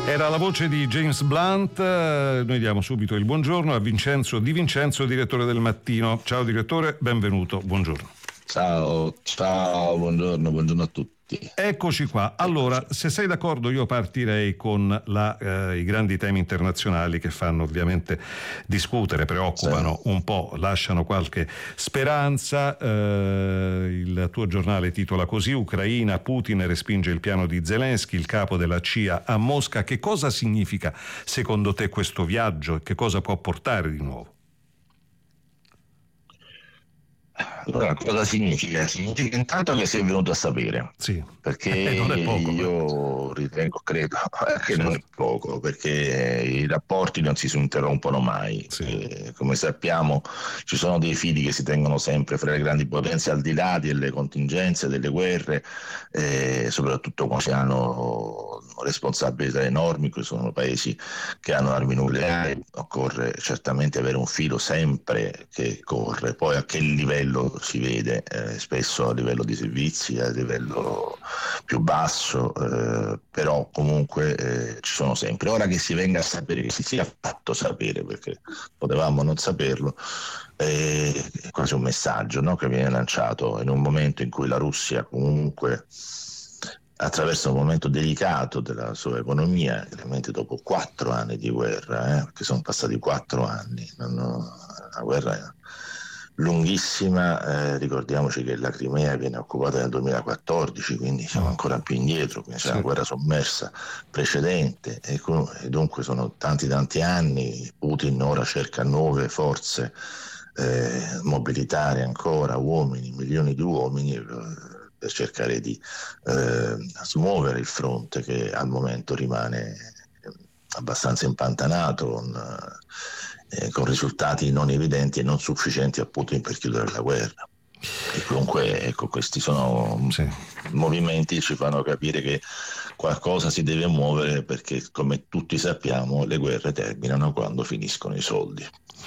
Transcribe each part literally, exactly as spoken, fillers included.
Era la voce di James Blunt. Noi diamo subito il buongiorno a Vincenzo Di Vincenzo, direttore del Mattino. Ciao direttore, benvenuto, buongiorno. Ciao, ciao, buongiorno, buongiorno a tutti. Eccoci qua. Allora, se sei d'accordo, io partirei con la, eh, i grandi temi internazionali che fanno ovviamente discutere, preoccupano sì. un po', lasciano qualche speranza. Eh, il tuo giornale titola così: Ucraina, Putin respinge il piano di Zelensky, il capo della C I A a Mosca. Che cosa significa secondo te questo viaggio e che cosa può portare di nuovo? Allora, cosa significa? Significa intanto che sei venuto a sapere, sì. perché eh, non è poco, io ma... ritengo, credo che sì. non è poco, perché i rapporti non si interrompono mai. Sì. Eh, come sappiamo ci sono dei fili che si tengono sempre fra le grandi potenze, al di là delle contingenze, delle guerre, eh, soprattutto quando si hanno responsabilità enormi, che sono paesi che hanno armi nucleari. Occorre certamente avere un filo sempre che corre, poi a che livello si vede, eh, spesso a livello di servizi, a livello più basso, eh, però comunque eh, ci sono sempre. Ora che si venga a sapere, che si sia fatto sapere, perché potevamo non saperlo, eh, è quasi un messaggio, no, che viene lanciato in un momento in cui la Russia comunque attraverso un momento delicato della sua economia, chiaramente dopo quattro anni di guerra, eh, perché sono passati quattro anni, non, la guerra è lunghissima, eh, ricordiamoci che la Crimea viene occupata nel duemilaquattordici, quindi siamo ancora più indietro, quindi c'è sì. una guerra sommersa precedente, e, e dunque sono tanti tanti anni. Putin ora cerca nuove forze eh, mobilitari ancora, uomini, milioni di uomini, eh, per cercare di eh, smuovere il fronte che al momento rimane abbastanza impantanato, con, eh, con risultati non evidenti e non sufficienti a Putin per chiudere la guerra. E comunque ecco, questi sono sì. movimenti che ci fanno capire che qualcosa si deve muovere, perché come tutti sappiamo le guerre terminano quando finiscono i soldi.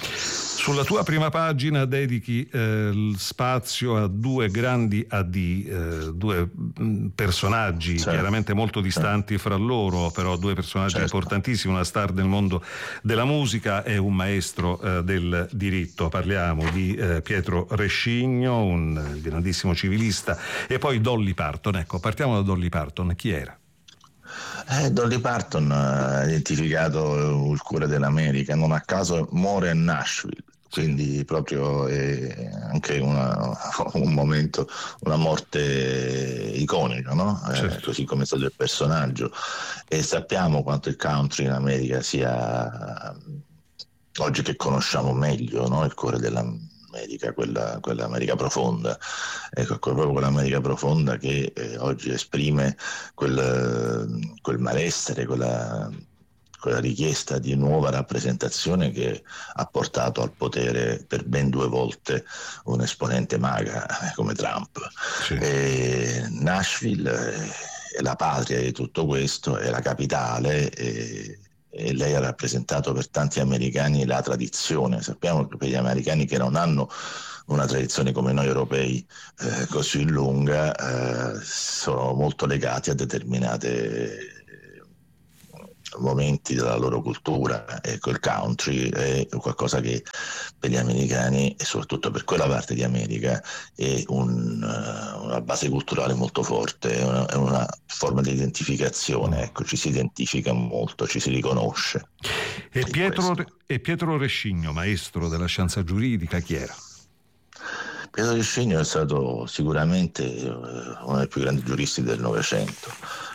Sulla tua prima pagina dedichi eh, spazio a due grandi A D, eh, due mh, personaggi certo. chiaramente molto distanti certo. fra loro, però due personaggi certo. importantissimi, una star del mondo della musica e un maestro eh, del diritto. Parliamo di eh, Pietro Rescigno, un grandissimo civilista, e poi Dolly Parton. Ecco, partiamo da Dolly Parton. Chi era? Eh, Dolly Parton ha identificato il cuore dell'America, non a caso muore a Nashville, quindi proprio è anche una, un momento, una morte iconica, no? Certo. Eh, così come è stato il personaggio. E sappiamo quanto il country in America sia, oggi che conosciamo meglio, no? Il cuore dell'America. America, quella, quella America profonda, ecco, proprio quell'America profonda che eh, oggi esprime quel, quel malessere, quella, quella richiesta di nuova rappresentazione che ha portato al potere per ben due volte un esponente MAGA eh, come Trump. Sì. E Nashville è la patria di tutto questo, è la capitale, e, e lei ha rappresentato per tanti americani la tradizione. Sappiamo che per gli americani che non hanno una tradizione come noi europei eh, così lunga, eh, sono molto legati a determinate momenti della loro cultura. Ecco, il country è qualcosa che per gli americani, e soprattutto per quella parte di America, è un, una base culturale molto forte, è una, è una forma di identificazione. Ecco, ci si identifica molto, ci si riconosce. E Pietro, e Pietro Rescigno, maestro della scienza giuridica, chi era? Pietro Rescigno è stato sicuramente uno dei più grandi giuristi del Novecento.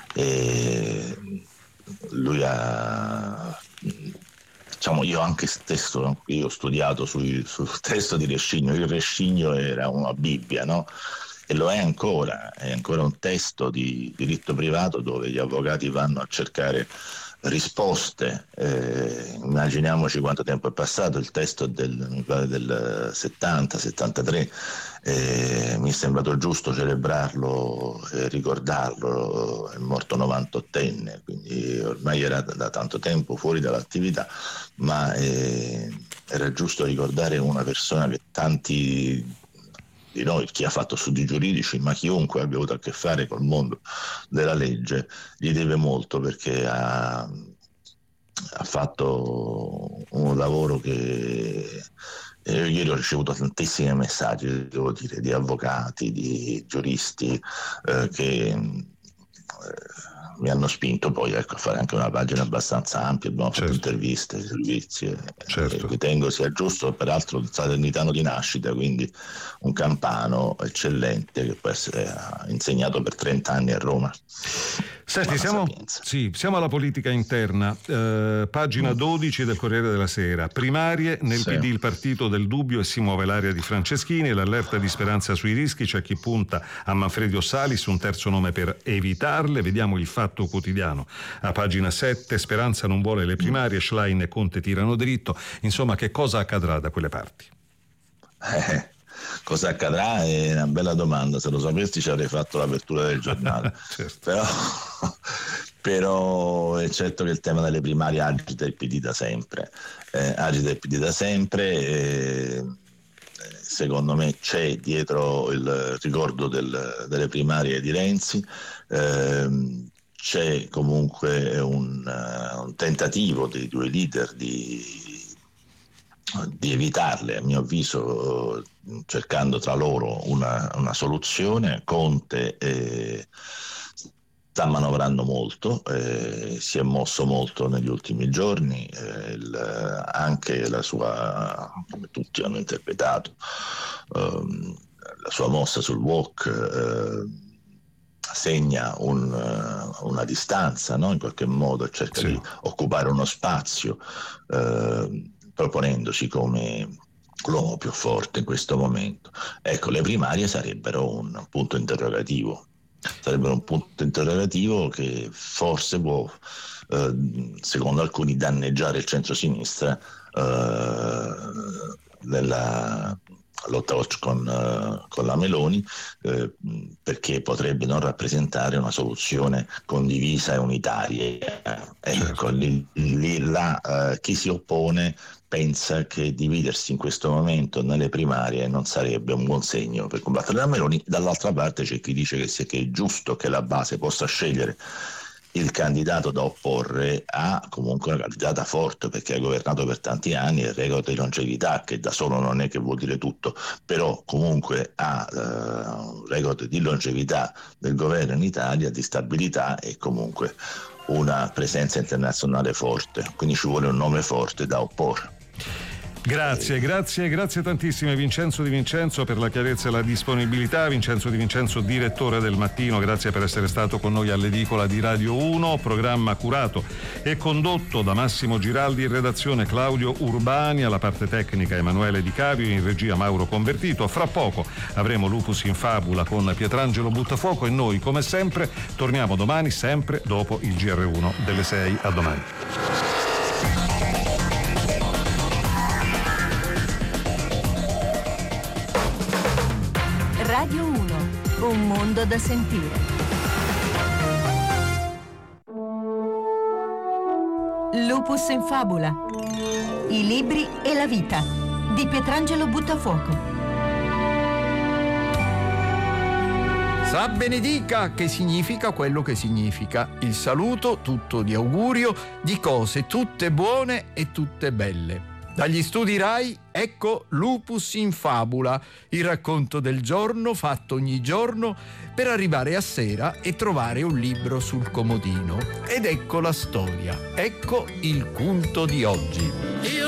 E lui ha, diciamo, io anche stesso, io ho studiato sul, sul testo di Rescigno. Il Rescigno era una Bibbia, no? E lo è ancora, è ancora un testo di diritto privato dove gli avvocati vanno a cercare risposte. Eh, immaginiamoci quanto tempo è passato. Il testo del, mi pare del settanta settantatré, eh, mi è sembrato giusto celebrarlo e ricordarlo. È morto novantottenne, quindi ormai era da, da tanto tempo fuori dall'attività, ma eh, era giusto ricordare una persona che tanti di noi, chi ha fatto studi giuridici, ma chiunque abbia avuto a che fare col mondo della legge, gli deve molto, perché ha, ha fatto un lavoro che... Eh, ieri ho ricevuto tantissimi messaggi, devo dire, di avvocati, di giuristi eh, che eh, mi hanno spinto poi, ecco, a fare anche una pagina abbastanza ampia. Abbiamo certo. fatto interviste, servizi, e, certo. e ritengo sia giusto. Peraltro salernitano di nascita, quindi un campano eccellente che può essere insegnato per trenta anni a Roma. Senti, siamo, sì, siamo alla politica interna, eh, pagina dodici del Corriere della Sera. Primarie, nel sì. P D il partito del dubbio e si muove l'area di Franceschini, l'allerta di Speranza sui rischi, c'è chi punta a Manfredo Ossalis, un terzo nome per evitarle. Vediamo il Fatto Quotidiano a pagina sette, Speranza non vuole le primarie, Schlein e Conte tirano dritto. Insomma, che cosa accadrà da quelle parti? Eh. Cosa accadrà è una bella domanda, se lo sapessi ci avrei fatto l'apertura del giornale. certo. però, però è certo che il tema delle primarie agita il P D da sempre, eh, agita il P D da sempre e secondo me c'è dietro il ricordo del, delle primarie di Renzi, eh, c'è comunque un, un tentativo dei due leader di di evitarle, a mio avviso, cercando tra loro una, una soluzione. Conte eh, sta manovrando molto, eh, si è mosso molto negli ultimi giorni, eh, il, anche la sua, come tutti hanno interpretato, ehm, la sua mossa sul W O C eh, segna un, una distanza, no? In qualche modo cerca sì. di occupare uno spazio, eh, proponendosi come l'uomo più forte in questo momento. Ecco, le primarie sarebbero un punto interrogativo, sarebbero un punto interrogativo che forse può, eh, secondo alcuni, danneggiare il centro-sinistra eh, nella lotta con, uh, con la Meloni, eh, perché potrebbe non rappresentare una soluzione condivisa e unitaria. Ecco, lì, lì là uh, chi si oppone pensa che dividersi in questo momento nelle primarie non sarebbe un buon segno per combattere la Meloni. Dall'altra parte c'è chi dice che, sia, che è giusto che la base possa scegliere il candidato da opporre a comunque una candidata forte, perché ha governato per tanti anni, è record di longevità, che da solo non è che vuol dire tutto, però comunque ha uh, un record di longevità del governo in Italia, di stabilità e comunque una presenza internazionale forte, quindi ci vuole un nome forte da opporre. Grazie, grazie, grazie tantissime Vincenzo Di Vincenzo per la chiarezza e la disponibilità. Vincenzo Di Vincenzo, direttore del Mattino, grazie per essere stato con noi all'edicola di Radio uno, programma curato e condotto da Massimo Giraldi, in redazione Claudio Urbani, alla parte tecnica Emanuele Di Cavio, in regia Mauro Convertito. Fra poco avremo Lupus in Fabula con Pietrangelo Buttafuoco e noi come sempre torniamo domani, sempre dopo il G R uno delle sei. A domani. Radio uno, un mondo da sentire. Lupus in Fabula, i libri e la vita di Pietrangelo Buttafuoco. Sa benedica, che significa quello che significa. Il saluto tutto di augurio di cose tutte buone e tutte belle. Dagli studi Rai, ecco Lupus in Fabula, il racconto del giorno fatto ogni giorno per arrivare a sera e trovare un libro sul comodino. Ed ecco la storia, ecco il punto di oggi. Io